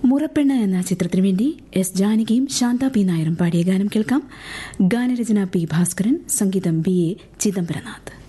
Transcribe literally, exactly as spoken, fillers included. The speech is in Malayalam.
മുറപ്പെണ്ണ് എന്ന ചിത്രത്തിനു വേണ്ടി എസ് ജാനകിയും ശാന്ത പി നായരും പാടിയ ഗാനം കേൾക്കാം. ഗാനരചന പി ഭാസ്കരൻ, സംഗീതം ബി എ ചിദംബരനാഥ്.